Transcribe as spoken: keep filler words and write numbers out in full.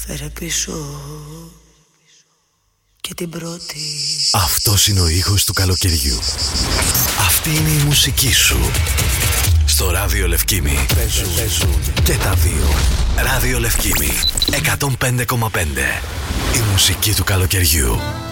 Φέρε πίσω και την πρώτη. Αυτός είναι ο ήχος του καλοκαιριού. Αυτή είναι η μουσική σου. Στο Ράδιο Λευκήμι παίζουν, παίζουν και τα δύο. Ράδιο Λευκήμι εκατόν πέντε κόμμα πέντε. Η μουσική του καλοκαιριού.